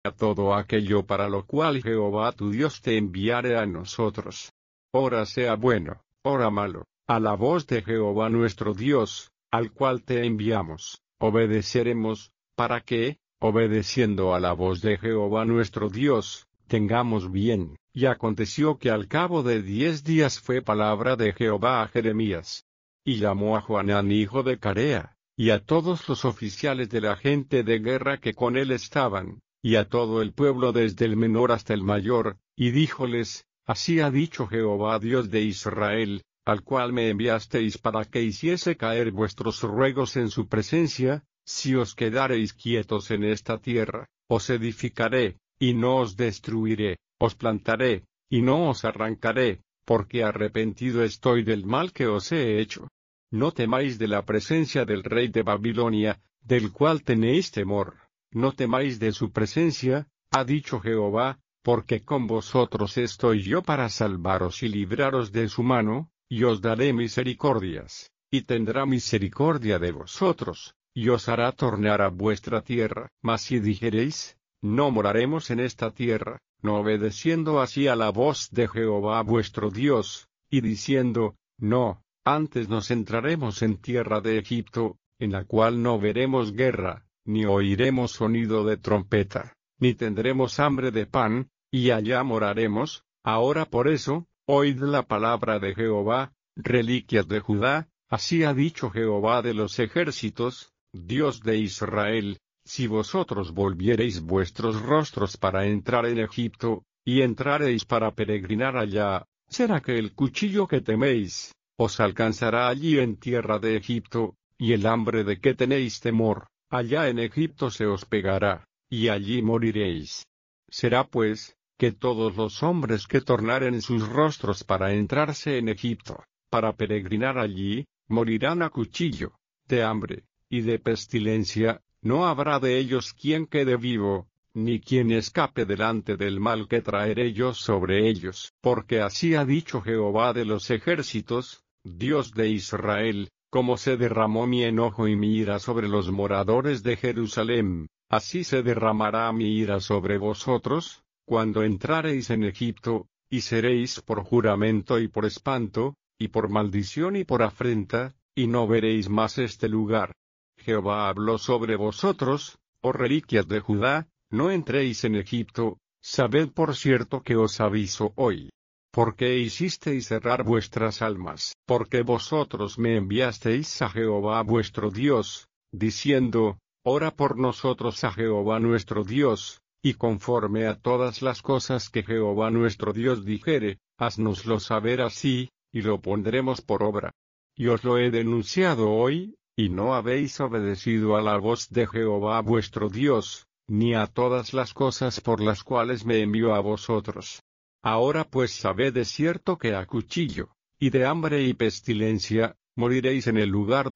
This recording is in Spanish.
a todo aquello para lo cual Jehová tu Dios te enviare a nosotros. Ora sea bueno, ora malo, a la voz de Jehová nuestro Dios, al cual te enviamos, obedeceremos, para que, obedeciendo a la voz de Jehová nuestro Dios, tengamos bien. Y aconteció que al cabo de 10 días fue palabra de Jehová a Jeremías. Y llamó a Joanán hijo de Carea, y a todos los oficiales de la gente de guerra que con él estaban, y a todo el pueblo desde el menor hasta el mayor, y díjoles, así ha dicho Jehová Dios de Israel, al cual me enviasteis para que hiciese caer vuestros ruegos en su presencia, si os quedareis quietos en esta tierra, os edificaré, y no os destruiré, os plantaré, y no os arrancaré, porque arrepentido estoy del mal que os he hecho. No temáis de la presencia del rey de Babilonia, del cual tenéis temor, no temáis de su presencia, ha dicho Jehová, porque con vosotros estoy yo para salvaros y libraros de su mano, y os daré misericordias, y tendrá misericordia de vosotros, y os hará tornar a vuestra tierra. Mas si dijereis, no moraremos en esta tierra, no obedeciendo así a la voz de Jehová vuestro Dios, y diciendo, no, antes nos entraremos en tierra de Egipto, en la cual no veremos guerra, ni oiremos sonido de trompeta, ni tendremos hambre de pan, y allá moraremos. Ahora por eso, oíd la palabra de Jehová, reliquias de Judá, así ha dicho Jehová de los ejércitos, Dios de Israel, si vosotros volviereis vuestros rostros para entrar en Egipto, y entrareis para peregrinar allá, será que el cuchillo que teméis, os alcanzará allí en tierra de Egipto, y el hambre de que tenéis temor, allá en Egipto se os pegará, y allí moriréis. Será pues, que todos los hombres que tornaren sus rostros para entrarse en Egipto, para peregrinar allí, morirán a cuchillo, de hambre, y de pestilencia, no habrá de ellos quien quede vivo, ni quien escape delante del mal que traeré yo sobre ellos. Porque así ha dicho Jehová de los ejércitos, Dios de Israel, como se derramó mi enojo y mi ira sobre los moradores de Jerusalén, así se derramará mi ira sobre vosotros, cuando entrareis en Egipto, y seréis por juramento y por espanto, y por maldición y por afrenta, y no veréis más este lugar. Jehová habló sobre vosotros, oh reliquias de Judá, no entréis en Egipto, sabed por cierto que os aviso hoy. Porque hicisteis cerrar vuestras almas, porque vosotros me enviasteis a Jehová vuestro Dios, diciendo, ora por nosotros a Jehová nuestro Dios, y conforme a todas las cosas que Jehová nuestro Dios dijere, haznoslo saber así, y lo pondremos por obra. Y os lo he denunciado hoy, y no habéis obedecido a la voz de Jehová vuestro Dios, ni a todas las cosas por las cuales me envió a vosotros. Ahora pues sabed de cierto que a cuchillo, y de hambre y pestilencia, moriréis en el lugar